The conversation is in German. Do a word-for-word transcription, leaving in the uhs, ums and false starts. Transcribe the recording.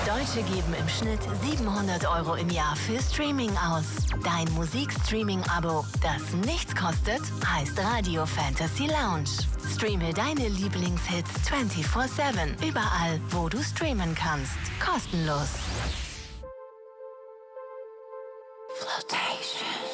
Deutsche geben im Schnitt siebenhundert Euro im Jahr für Streaming aus. Dein Musikstreaming-Abo, das nichts kostet, heißt Radio Fantasy Lounge. Streame deine Lieblingshits vierundzwanzig sieben, überall, wo du streamen kannst. Kostenlos.